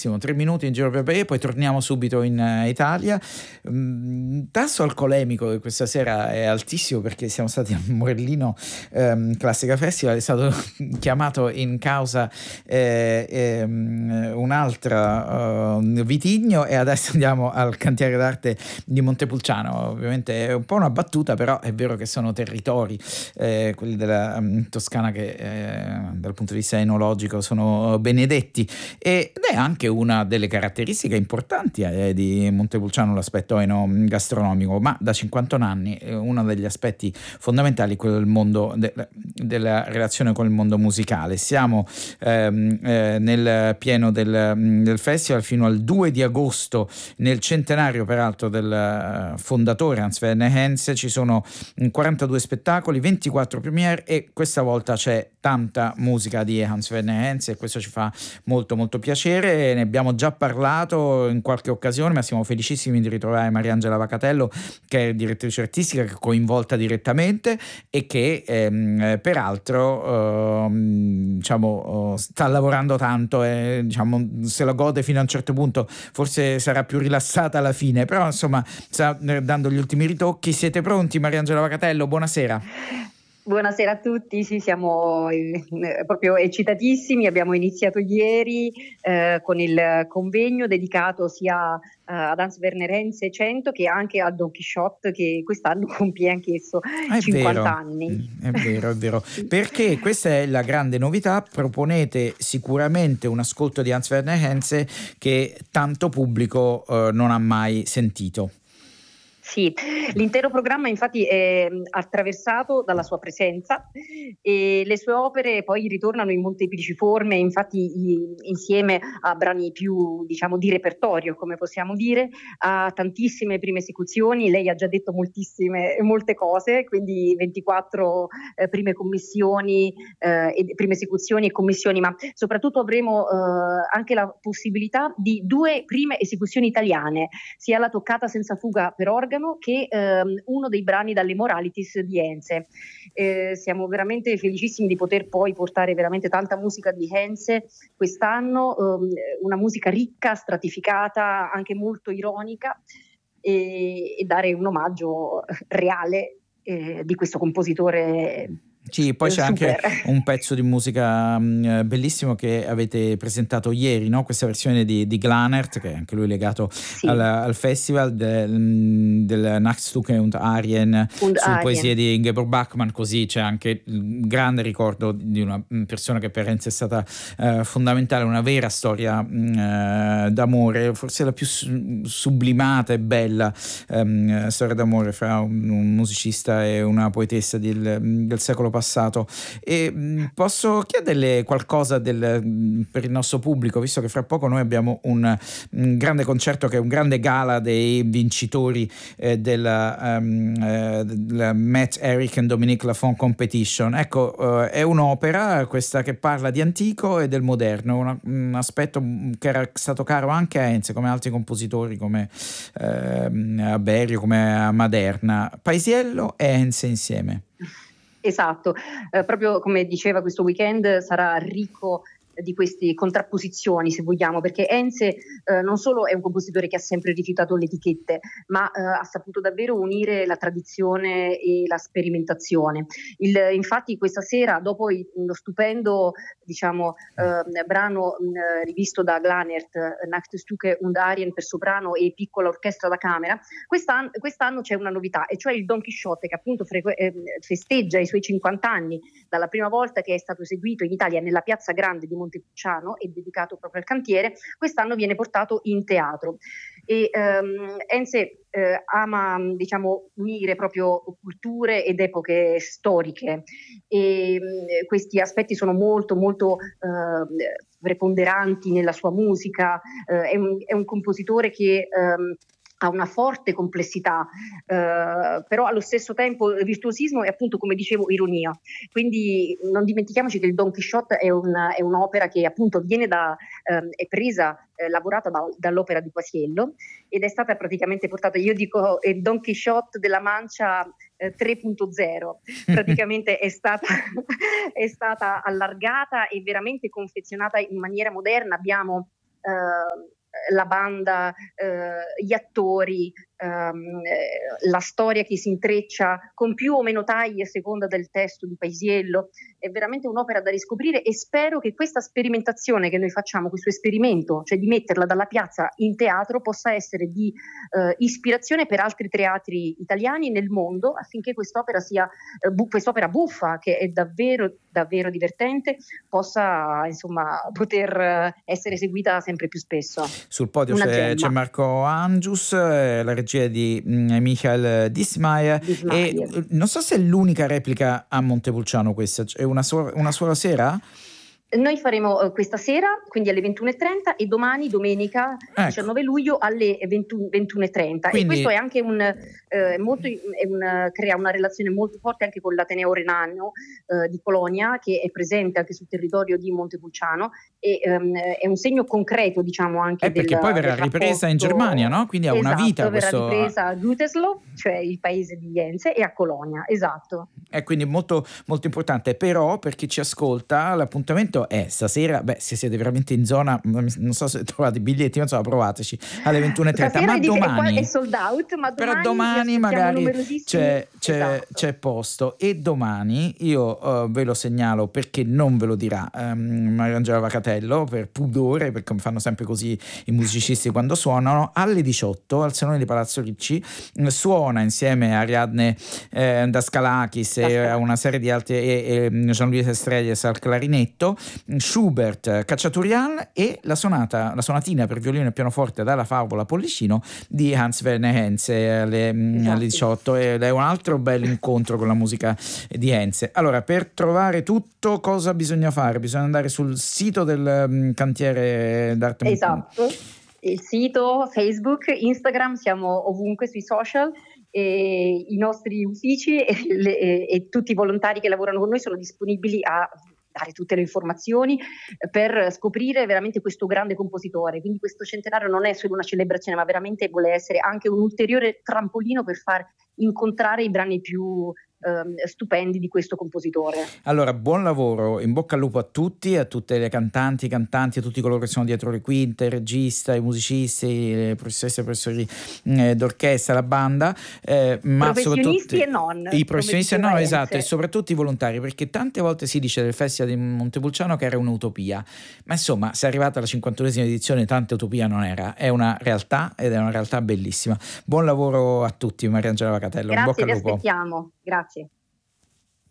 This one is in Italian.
rapidissimo, 3 minuti in giro per Bahia, poi torniamo subito in Italia. Tasso alcolemico di questa sera è altissimo perché siamo stati a Morellino Classica Festival, è stato chiamato in causa un'altra vitigno, e adesso andiamo al cantiere d'arte di Montepulciano. Ovviamente è un po' una battuta, però è vero che sono territori, quelli della Toscana, che dal punto di vista enologico sono benedetti, ed è anche una delle caratteristiche importanti di Montepulciano l'aspetto enogastronomico, ma da 51 anni uno degli aspetti fondamentali è quello del mondo della relazione con il mondo musicale. Siamo nel pieno del festival fino al 2 di agosto, nel centenario peraltro del fondatore Hans Werner Henze. Ci sono 42 spettacoli, 24 premiere, e questa volta c'è tanta musica di Hans Werner Henze, e questo ci fa molto molto piacere. Ne abbiamo già parlato in qualche occasione, ma siamo felicissimi di ritrovare Mariangela Vacatello, che è direttrice artistica, che è coinvolta direttamente e che peraltro sta lavorando tanto, e se lo gode fino a un certo punto. Forse sarà più rilassata alla fine, però insomma sta dando gli ultimi ritocchi. Siete pronti, Mariangela Vacatello? Buonasera. Buonasera a tutti, sì, siamo proprio eccitatissimi. Abbiamo iniziato ieri con il convegno dedicato sia ad Hans Werner Henze 100 che anche a Don Quixote, che quest'anno compie anch'esso 50 anni. È vero. Sì. Perché questa è la grande novità: proponete sicuramente un ascolto di Hans Werner Henze che tanto pubblico non ha mai sentito. Sì, l'intero programma infatti è attraversato dalla sua presenza, e le sue opere poi ritornano in molteplici forme, infatti insieme a brani più, diciamo, di repertorio, come possiamo dire, a tantissime prime esecuzioni. Lei ha già detto molte cose, quindi 24 prime commissioni, prime esecuzioni e commissioni, ma soprattutto avremo anche la possibilità di 2 prime esecuzioni italiane, sia la toccata senza fuga per organo che uno dei brani dalle Moralities di Henze. Siamo veramente felicissimi di poter poi portare veramente tanta musica di Henze quest'anno, una musica ricca, stratificata, anche molto ironica, e dare un omaggio reale di questo compositore. Sì, poi c'è anche un pezzo di musica bellissimo che avete presentato ieri, no? Questa versione di Glanert, che è anche lui legato al festival del Nachtstücke und Arien sulle poesie di Ingeborg Bachmann. Così c'è anche il grande ricordo di una persona che per Henze è stata fondamentale, una vera storia d'amore, forse la più sublimata e bella storia d'amore fra un musicista e una poetessa del secolo passato. E posso chiederle qualcosa per il nostro pubblico, visto che fra poco noi abbiamo un grande concerto, che è un grande gala dei vincitori della Matt Eric and Dominique Lafont Competition. Ecco, è un'opera questa che parla di antico e del moderno, un aspetto che era stato caro anche a Henze, come altri compositori, come a Berio, come a Maderna. Paisiello e Henze insieme. Esatto, proprio come diceva, questo weekend sarà ricco di queste contrapposizioni, se vogliamo, perché Henze non solo è un compositore che ha sempre rifiutato le etichette, ma ha saputo davvero unire la tradizione e la sperimentazione. Infatti questa sera, dopo lo stupendo, diciamo, brano rivisto da Glanert, Nachtstücke und Arien per soprano e piccola orchestra da camera, quest'anno c'è una novità, e cioè il Don Quixote, che appunto festeggia i suoi 50 anni dalla prima volta che è stato eseguito in Italia nella Piazza Grande di Montepulciano e dedicato proprio al cantiere. Quest'anno viene portato in teatro, e Henze ama, diciamo, unire proprio culture ed epoche storiche, e questi aspetti sono molto molto preponderanti nella sua musica. È un compositore che ha una forte complessità, però allo stesso tempo virtuosismo e, appunto, come dicevo, ironia. Quindi non dimentichiamoci che il Don Quixote è un'opera che appunto viene è presa, lavorata dall'opera di Paisiello, ed è stata praticamente portata, io dico, il Don Quixote della Mancia 3.0, praticamente è stata allargata e veramente confezionata in maniera moderna. Abbiamo la banda, gli attori, la storia che si intreccia con più o meno tagli a seconda del testo di Paisiello. È veramente un'opera da riscoprire e spero che questa sperimentazione che noi facciamo, questo esperimento, cioè di metterla dalla piazza in teatro, possa essere di ispirazione per altri teatri italiani nel mondo, affinché quest'opera sia quest'opera buffa, che è davvero davvero divertente, possa insomma poter essere eseguita sempre più spesso. Sul podio c'è Marco Angius, la regia di Michael Dismayer. E non so se è l'unica replica a Montepulciano questa, è una sola sera? Noi faremo questa sera, quindi alle 21:30, e domani, domenica 19 luglio, alle 21:30. E questo è anche crea una relazione molto forte anche con l'Ateneo Renano di Colonia, che è presente anche sul territorio di Montepulciano, e è un segno concreto, diciamo, anche perché poi verrà ripresa in Germania, no? Quindi ha una vita questo. Verrà ripresa a Gütersloh, cioè il paese di Jense, e a Colonia, esatto. È quindi molto, molto importante. Però per chi ci ascolta, l'appuntamento è stasera, se siete veramente in zona, non so se trovate i biglietti, non so, provateci alle 21:30, ma domani è sold out, ma però domani magari c'è posto. E domani io ve lo segnalo, perché non ve lo dirà Mariangela Vacatello, per pudore, perché come fanno sempre così i musicisti quando suonano, alle 18 al Salone di Palazzo Ricci suona insieme a Ariadne Daskalakis e a una serie di altri, e Jean-Louis Estrelles al clarinetto, Schubert, Cacciatorial e la sonatina per violino e pianoforte dalla Favola Pollicino di Hans Werner Henze alle 18. Ed è un altro bel incontro con la musica di Henze. Allora, per trovare tutto cosa bisogna fare? Bisogna andare sul sito del cantiere d'arte. Esatto, il sito, Facebook, Instagram, siamo ovunque sui social. E i nostri uffici e tutti i volontari che lavorano con noi sono disponibili a dare tutte le informazioni per scoprire veramente questo grande compositore. Quindi questo centenario non è solo una celebrazione, ma veramente vuole essere anche un ulteriore trampolino per far incontrare i brani più stupendi di questo compositore. Allora, buon lavoro, in bocca al lupo a tutti, a tutte le cantanti, a tutti coloro che sono dietro le quinte, il regista, i musicisti, le professoresse e professori d'orchestra, la banda, ma professionisti e non. I professionisti e non, esatto, e soprattutto i volontari, perché tante volte si dice del Festival di Montepulciano che era un'utopia, ma insomma, se è arrivata alla 51esima edizione, tanta utopia non era, è una realtà, ed è una realtà bellissima. Buon lavoro a tutti, Mariangela Vacatello. Grazie, in bocca al vi lupo. aspettiamo. Grazie.